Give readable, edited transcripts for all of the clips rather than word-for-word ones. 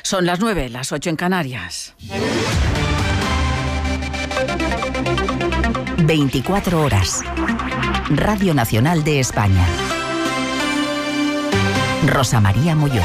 Son las 9, las 8 en Canarias. 24 horas. Radio Nacional de España. Rosa María Molló.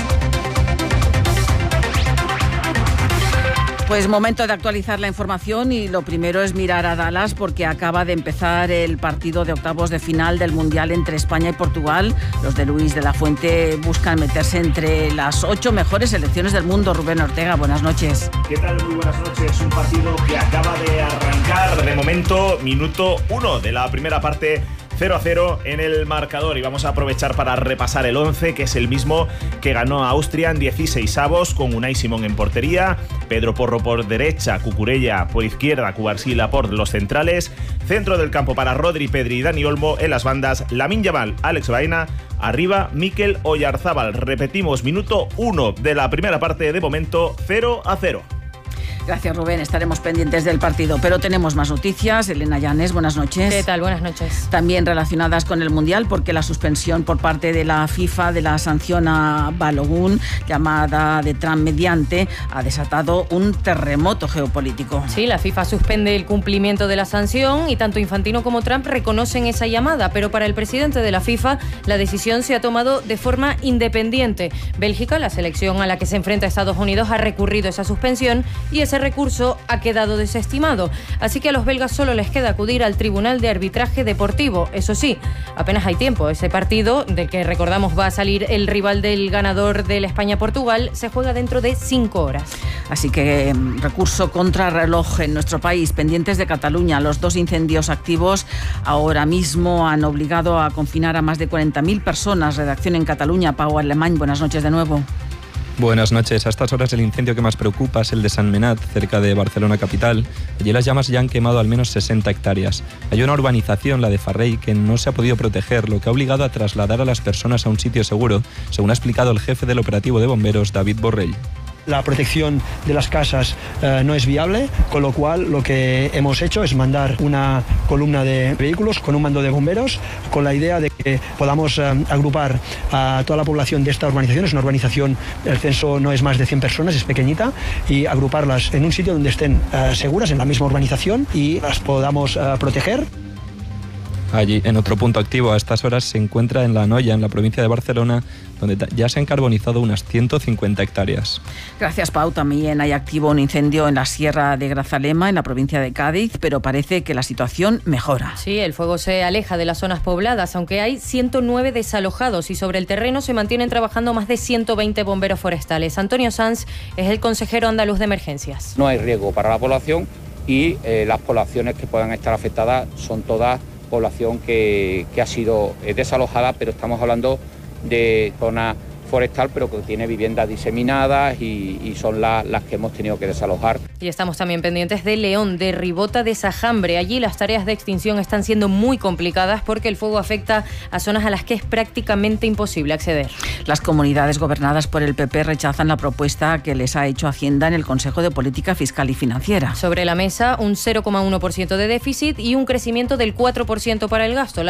Pues momento de actualizar la información y lo primero es mirar a Dallas porque acaba de empezar el partido de octavos de final del Mundial entre España y Portugal. Los de Luis de la Fuente buscan meterse entre las 8 mejores selecciones del mundo. Rubén Ortega, buenas noches. ¿Qué tal? Muy buenas noches. Un partido que acaba de arrancar de momento, minuto 1 de la primera parte. 0-0 en el marcador y vamos a aprovechar para repasar el 11, que es el mismo que ganó a Austria en 16avos, con Unai Simón en portería, Pedro Porro por derecha, Cucurella por izquierda, Cubarsí por los centrales, centro del campo para Rodri, Pedri y Dani Olmo, en las bandas Lamine Yamal, Alex Baena, arriba Mikel Oyarzábal. Repetimos, minuto 1 de la primera parte, de momento 0-0. Gracias, Rubén. Estaremos pendientes del partido. Pero tenemos más noticias. Elena Llanes, buenas noches. ¿Qué tal? Buenas noches. También relacionadas con el Mundial, porque la suspensión por parte de la FIFA de la sanción a Balogun, llamada de Trump mediante, ha desatado un terremoto geopolítico. Sí, la FIFA suspende el cumplimiento de la sanción y tanto Infantino como Trump reconocen esa llamada, pero para el presidente de la FIFA la decisión se ha tomado de forma independiente. Bélgica, la selección a la que se enfrenta Estados Unidos, ha recurrido esa suspensión y ese recurso ha quedado desestimado. Así que a los belgas solo les queda acudir al Tribunal de Arbitraje Deportivo. Eso sí, apenas hay tiempo. Ese partido, del que recordamos va a salir el rival del ganador del España-Portugal, se juega dentro de 5 horas. Así que recurso contra reloj en nuestro país. Pendientes de Cataluña, los 2 incendios activos ahora mismo han obligado a confinar a más de 40.000 personas. Redacción en Cataluña, Pau Alemany, buenas noches de nuevo. Buenas noches. A estas horas el incendio que más preocupa es el de San Menat, cerca de Barcelona capital. Allí las llamas ya han quemado al menos 60 hectáreas. Hay una urbanización, la de Farrey, que no se ha podido proteger, lo que ha obligado a trasladar a las personas a un sitio seguro, según ha explicado el jefe del operativo de bomberos, David Borrell. La protección de las casas no es viable, con lo cual lo que hemos hecho es mandar una columna de vehículos con un mando de bomberos, con la idea de que podamos agrupar a toda la población de esta urbanización. Es una urbanización, el censo no es más de 100 personas, es pequeñita, y agruparlas en un sitio donde estén seguras, en la misma urbanización, y las podamos proteger. Allí, en otro punto activo a estas horas, se encuentra en La Noya, en la provincia de Barcelona, donde ya se han carbonizado unas 150 hectáreas. Gracias, Pau. También hay activo un incendio en la Sierra de Grazalema, en la provincia de Cádiz, pero parece que la situación mejora. Sí, el fuego se aleja de las zonas pobladas, aunque hay 109 desalojados y sobre el terreno se mantienen trabajando más de 120 bomberos forestales. Antonio Sanz es el consejero andaluz de emergencias. No hay riesgo para la población y las poblaciones que puedan estar afectadas son todas población que ha sido desalojada, pero estamos hablando de zona forestal, pero que tiene viviendas diseminadas y son las que hemos tenido que desalojar. Y estamos también pendientes de León, de Ribota de Sajambre. Allí las tareas de extinción están siendo muy complicadas porque el fuego afecta a zonas a las que es prácticamente imposible acceder. Las comunidades gobernadas por el PP rechazan la propuesta que les ha hecho Hacienda en el Consejo de Política Fiscal y Financiera. Sobre la mesa, un 0,1% de déficit y un crecimiento del 4% para el gasto.